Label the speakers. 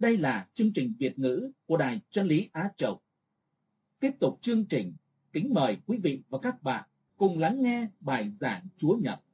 Speaker 1: Đây là chương trình Việt ngữ của Đài Chân lý Á Châu. Tiếp tục chương trình, kính mời quý vị và các bạn cùng lắng nghe bài giảng Chúa Nhật.